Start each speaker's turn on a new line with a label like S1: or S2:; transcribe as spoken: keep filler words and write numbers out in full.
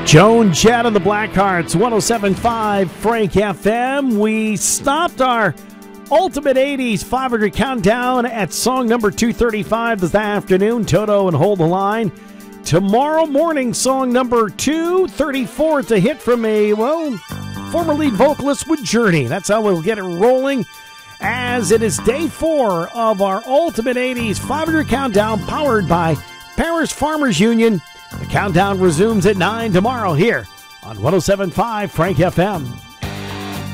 S1: Joan Jett of the Blackhearts, one oh seven point five Frank F M. We stopped our Ultimate eighties five hundred countdown at song number two thirty-five this afternoon. Toto and Hold the Line. Tomorrow morning, song number two thirty-four. It's a hit from a, well, former lead vocalist with Journey. That's how we'll get it rolling, as it is day four of our Ultimate eighties five hundred countdown, powered by Paris Farmers Union. The countdown resumes at nine tomorrow here on one oh seven point five Frank F M.